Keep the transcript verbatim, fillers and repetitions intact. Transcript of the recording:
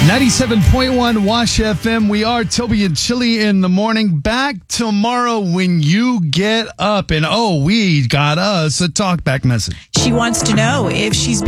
ninety-seven point one Wash F M. We are Toby and Chili in the morning. Back tomorrow when you get up. And oh, we got us a talkback message. She wants to know if she's